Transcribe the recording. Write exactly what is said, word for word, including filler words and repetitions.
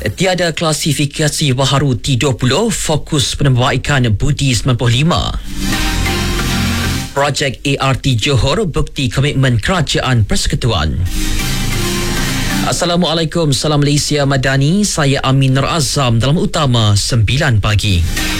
Tiada klasifikasi baharu T dua puluh, fokus penambahbaikan budi sembilan puluh lima. Projek A R T Johor bukti komitmen Kerajaan Persekutuan. Assalamualaikum, salam Malaysia Madani. Saya Amin Nur Azam dalam Utama sembilan pagi.